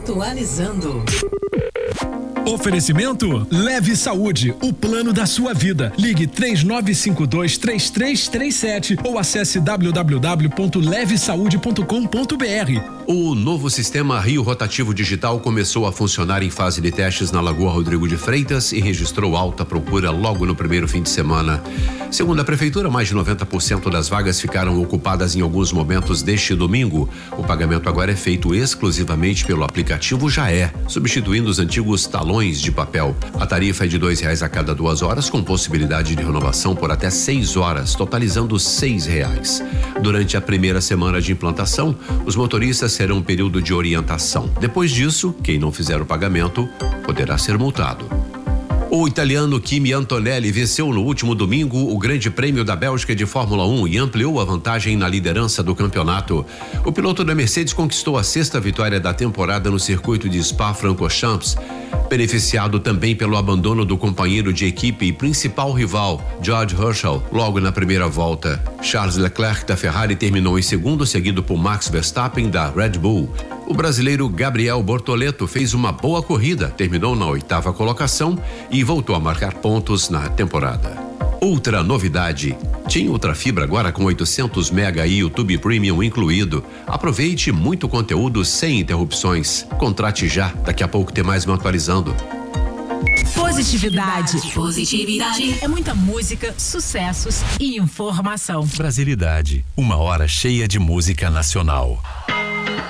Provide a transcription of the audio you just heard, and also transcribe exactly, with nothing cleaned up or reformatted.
Atualizando. Oferecimento Leve Saúde, o plano da sua vida. Ligue três nove cinco dois, três três três sete ou acesse w w w ponto leve saúde ponto com ponto b r. O novo sistema Rio Rotativo Digital começou a funcionar em fase de testes na Lagoa Rodrigo de Freitas e registrou alta procura logo no primeiro fim de semana. Segundo a Prefeitura, mais de noventa por cento das vagas ficaram ocupadas em alguns momentos deste domingo. O pagamento agora é feito exclusivamente pelo aplicativo Jaé, substituindo os antigos talões de papel. A tarifa é de dois reais a cada duas horas, com possibilidade de renovação por até seis horas, totalizando seis reais. Durante a primeira semana de implantação, os motoristas terão um período de orientação. Depois disso, quem não fizer o pagamento poderá ser multado. O italiano Kimi Antonelli venceu no último domingo o Grande Prêmio da Bélgica de Fórmula um e ampliou a vantagem na liderança do campeonato. O piloto da Mercedes conquistou a sexta vitória da temporada no circuito de Spa-Francorchamps, beneficiado também pelo abandono do companheiro de equipe e principal rival, George Russell, logo na primeira volta. Charles Leclerc da Ferrari terminou em segundo, seguido por Max Verstappen da Red Bull. O brasileiro Gabriel Bortoleto fez uma boa corrida, terminou na oitava colocação e voltou a marcar pontos na temporada. Outra novidade: TIM Ultra Fibra agora com oitocentos mega e YouTube Premium incluído. Aproveite muito conteúdo sem interrupções. Contrate já, daqui a pouco tem mais um atualizando. Positividade. Positividade. É muita música, sucessos e informação. Brasilidade, uma hora cheia de música nacional.